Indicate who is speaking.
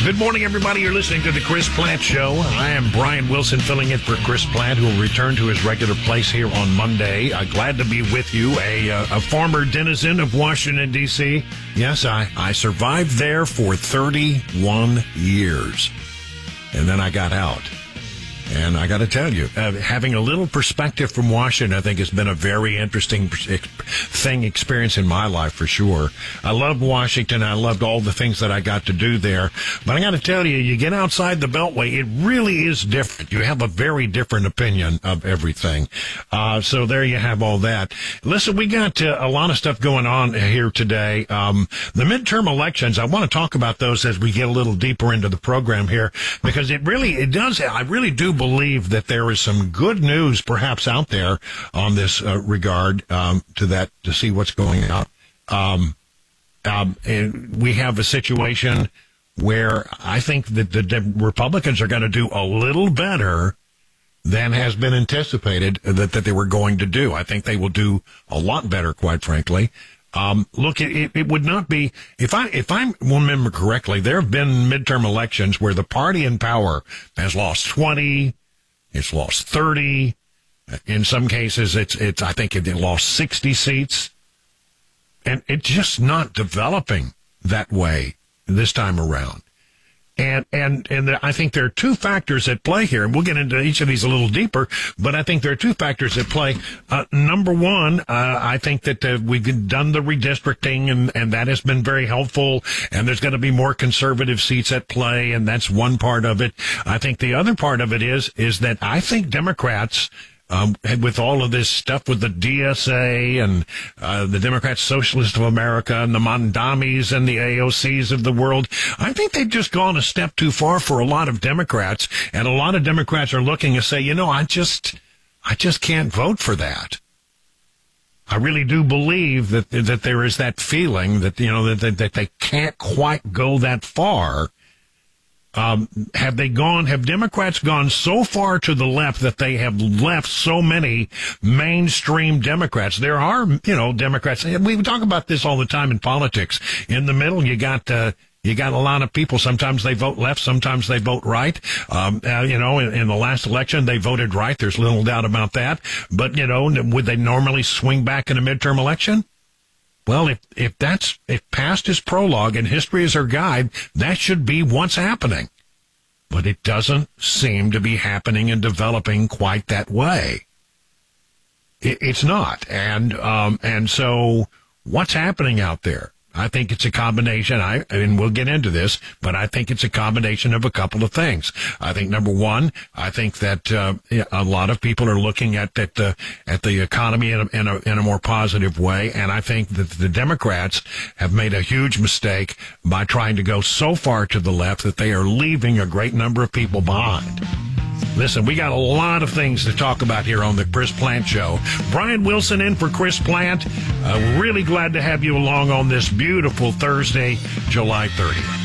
Speaker 1: Good morning, everybody. You're listening to the Chris Plante Show. I am Brian Wilson, filling in for Chris Plante, who will return to his regular place here on Monday. Glad to be with you, a former denizen of Washington, D.C. Yes, I survived there for 31 years, and then I got out. And I got to tell you, having a little perspective from Washington, I think, has been a very interesting experience in my life, for sure. I loved Washington. I loved all the things that I got to do there. But I got to tell you, you get outside the Beltway, it really is different. You have a very different opinion of everything. So there you have all that. Listen, we got a lot of stuff going on here today. The midterm elections, I want to talk about those as we get a little deeper into the program here, because I really do believe that there is some good news perhaps out there on this regard to see what's going on. And we have a situation where I think that the Republicans are going to do a little better than has been anticipated that they were going to do. I think they will do a lot better, quite frankly. Look, it would not be, if I remember correctly, there have been midterm elections where the party in power has lost 20, it's lost 30. In some cases, I think it lost 60 seats. And it's just not developing that way this time around. And I think there are two factors at play here, and we'll get into each of these a little deeper, but I think there are two factors at play. Number one, I think that we've done the redistricting, and that has been very helpful, and there's going to be more conservative seats at play, and that's one part of it. I think the other part of it is that I think Democrats, with all of this stuff with the DSA and the Democrat Socialist of America and the Mondamis and the AOCs of the world, I think they've just gone a step too far for a lot of Democrats, and a lot of Democrats are looking and say, I just can't vote for that. I really do believe that there is that feeling that that they can't quite go that far. Have Democrats gone so far to the left that they have left so many mainstream Democrats? There are, Democrats. We talk about this all the time in politics. In the middle, you got a lot of people. Sometimes they vote left, sometimes they vote right. In the last election, they voted right. There's little doubt about that. But, would they normally swing back in a midterm election? Well, if past is prologue and history is our guide, that should be what's happening. But it doesn't seem to be happening and developing quite that way. It's not. And so what's happening out there? I think it's a combination, and we'll get into this, but I think it's a combination of a couple of things. I think, number one, I think that a lot of people are looking at the economy in a more positive way, and I think that the Democrats have made a huge mistake by trying to go so far to the left that they are leaving a great number of people behind. Listen, we got a lot of things to talk about here on the Chris Plante Show. Brian Wilson in for Chris Plante. Really glad to have you along on this beautiful Thursday, July 30th.